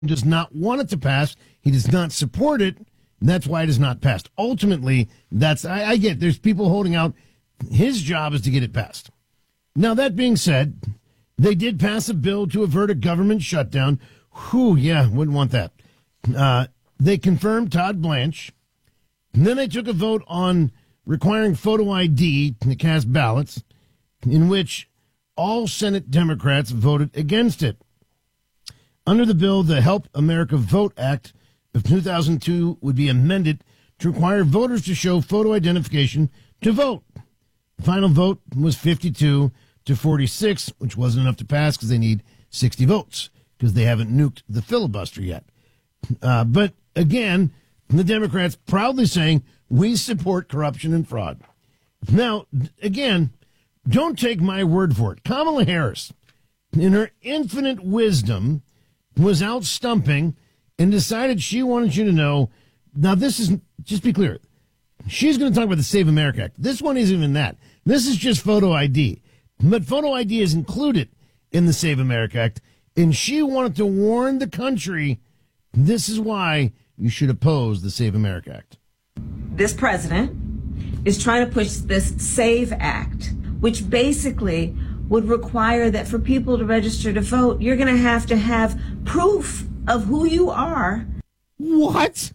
does not want it to pass. He does not support it. And that's why it is not passed. Ultimately, I get there's people holding out. His job is to get it passed. Now, that being said, they did pass a bill to avert a government shutdown. Wouldn't want that. They confirmed Todd Blanche. And then they took a vote on requiring photo ID to cast ballots, in which all Senate Democrats voted against it. Under the bill, the Help America Vote Act of 2002 would be amended to require voters to show photo identification to vote. The final vote was 52 to 46, which wasn't enough to pass because they need 60 votes because they haven't nuked the filibuster yet. But again, the Democrats proudly saying, we support corruption and fraud. Now, again, don't take my word for it. Kamala Harris, in her infinite wisdom, was out stumping and decided she wanted you to know. Now, this is, just be clear, she's going to talk about the Save America Act. This one isn't even that. This is just photo ID. But photo ID is included in the Save America Act, and she wanted to warn the country, this is why you should oppose the Save America Act. This president is trying to push this SAVE Act, which basically would require that for people to register to vote, you're going to have proof of who you are. What?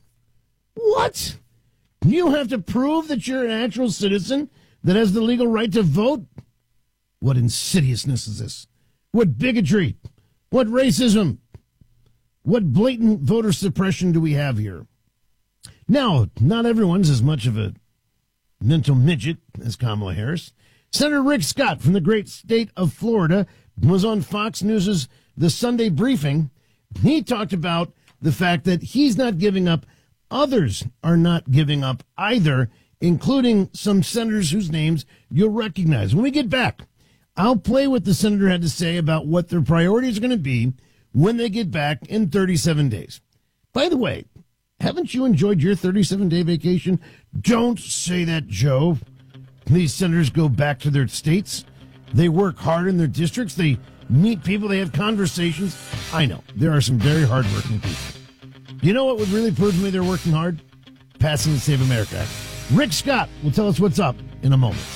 You have to prove that you're an actual citizen that has the legal right to vote? What insidiousness is this? What bigotry? What racism? What blatant voter suppression do we have here? Now, not everyone's as much of a mental midget as Kamala Harris. Senator Rick Scott from the great state of Florida was on Fox News' The Sunday Briefing. He talked about the fact that he's not giving up. Others are not giving up either, including some senators whose names you'll recognize. When we get back, I'll play what the senator had to say about what their priorities are going to be when they get back in 37 days. By the way, haven't you enjoyed your 37-day vacation? Don't say that, Joe. These senators go back to their states. They work hard in their districts. They meet people. They have conversations. I know, there are some very hardworking people. You know what would really prove to me they're working hard? Passing the Save America Act. Rick Scott will tell us what's up in a moment.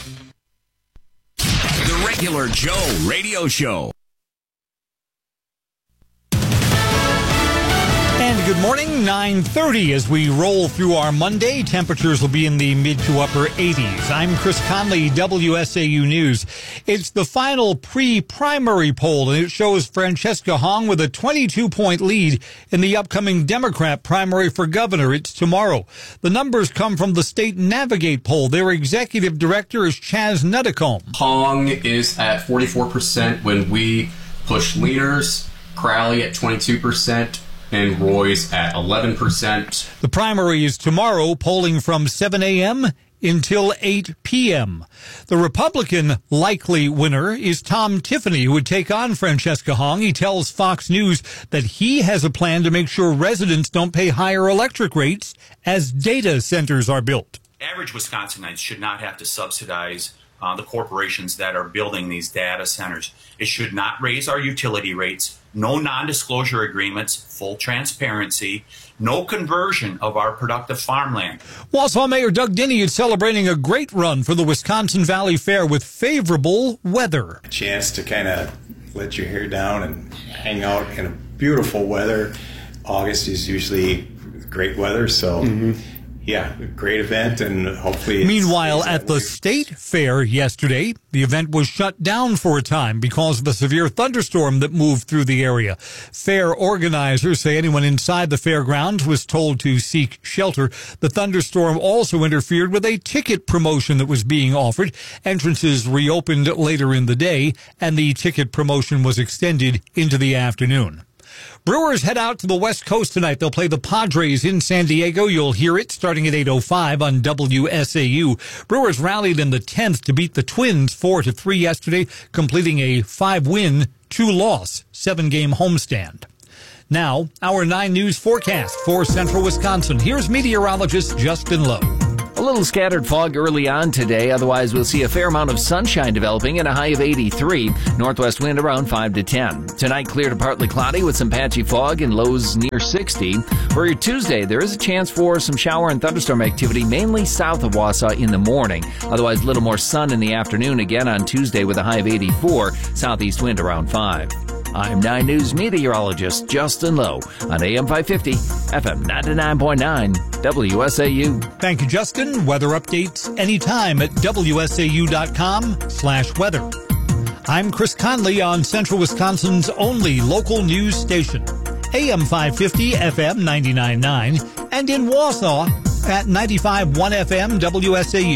The Regular Joe Radio Show. And good morning, 9:30 as we roll through our Monday. Temperatures will be in the mid to upper 80s. I'm Chris Conley, WSAU News. It's the final pre-primary poll, and it shows Francesca Hong with a 22-point lead in the upcoming Democrat primary for governor. It's tomorrow. The numbers come from the State Navigate poll. Their executive director is Chaz Nutticombe. Hong is at 44% when we push leaders, Crowley at 22%. And Roy's at 11%. The primary is tomorrow, polling from 7 a.m. until 8 p.m. The Republican likely winner is Tom Tiffany, who would take on Francesca Hong. He tells Fox News that he has a plan to make sure residents don't pay higher electric rates as data centers are built. Average Wisconsinites should not have to subsidize the corporations that are building these data centers. It should not raise our utility rates. No non-disclosure agreements, full transparency, no conversion of our productive farmland. Wausau Mayor Doug Denny is celebrating a great run for the Wisconsin Valley Fair with favorable weather. A chance to kind of let your hair down and hang out in a beautiful weather. August is usually great weather, so yeah, great event, and hopefully... Meanwhile, at the State Fair yesterday, the event was shut down for a time because of a severe thunderstorm that moved through the area. Fair organizers say anyone inside the fairgrounds was told to seek shelter. The thunderstorm also interfered with a ticket promotion that was being offered. Entrances reopened later in the day, and the ticket promotion was extended into the afternoon. Brewers head out to the West Coast tonight. They'll play the Padres in San Diego. You'll hear it starting at 8:05 on WSAU. Brewers rallied in the 10th to beat the Twins 4-3 yesterday, completing a 5-win, 2-loss, 7-game homestand. Now, our 9 News forecast for central Wisconsin. Here's meteorologist Justin Lowe. A little scattered fog early on today. Otherwise, we'll see a fair amount of sunshine developing and a high of 83. Northwest wind around 5 to 10. Tonight, clear to partly cloudy with some patchy fog and lows near 60. For your Tuesday, there is a chance for some shower and thunderstorm activity, mainly south of Wausau in the morning. Otherwise, a little more sun in the afternoon again on Tuesday with a high of 84. Southeast wind around 5. I'm 9 News meteorologist Justin Lowe on AM 550, FM 99.9, WSAU. Thank you, Justin. Weather updates anytime at WSAU.com/weather. I'm Chris Conley on Central Wisconsin's only local news station, AM 550, FM 99.9, and in Wausau at 95.1 FM WSAU.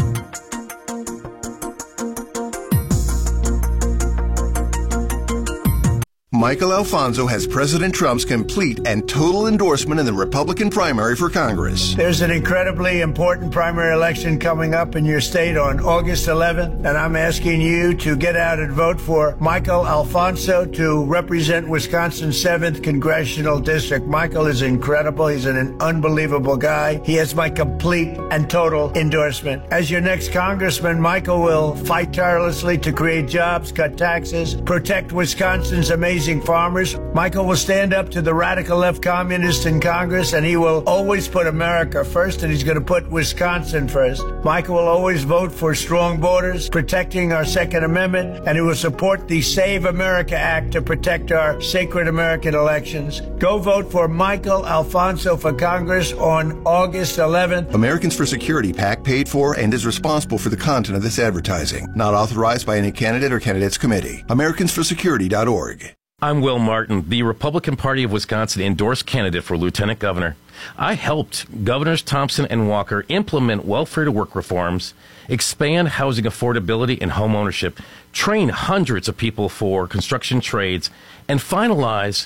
Michael Alfonso has President Trump's complete and total endorsement in the Republican primary for Congress. There's an incredibly important primary election coming up in your state on August 11th, and I'm asking you to get out and vote for Michael Alfonso to represent Wisconsin's 7th Congressional District. Michael is incredible. He's an unbelievable guy. He has my complete and total endorsement. As your next congressman, Michael will fight tirelessly to create jobs, cut taxes, protect Wisconsin's amazing farmers. Michael will stand up to the radical left communists in Congress, and he will always put America first, and he's going to put Wisconsin first. Michael will always vote for strong borders, protecting our Second Amendment, and he will support the Save America Act to protect our sacred American elections. Go vote for Michael Alfonso for Congress on August 11th. Americans for Security PAC paid for and is responsible for the content of this advertising. Not authorized by any candidate or candidates committee. AmericansForSecurity.org. I'm Will Martin, the Republican Party of Wisconsin endorsed candidate for Lieutenant Governor. I helped Governors Thompson and Walker implement welfare-to-work reforms, expand housing affordability and home ownership, train hundreds of people for construction trades, and finalize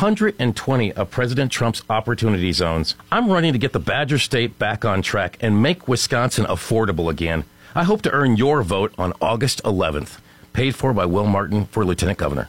120 of President Trump's opportunity zones. I'm running to get the Badger State back on track and make Wisconsin affordable again. I hope to earn your vote on August 11th. Paid for by Will Martin for Lieutenant Governor.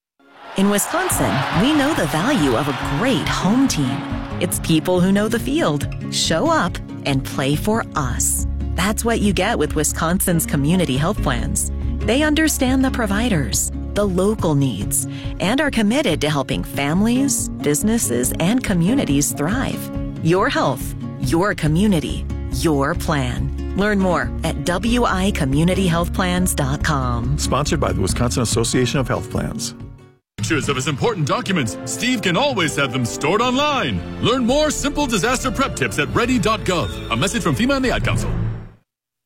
In Wisconsin, we know the value of a great home team. It's people who know the field, show up, and play for us. That's what you get with Wisconsin's community health plans. They understand the providers, the local needs, and are committed to helping families, businesses, and communities thrive. Your health, your community, your plan. Learn more at wicommunityhealthplans.com. Sponsored by the Wisconsin Association of Health Plans. Pictures of his important documents, Steve can always have them stored online. Learn more simple disaster prep tips at ready.gov. A message from FEMA and the Ad Council.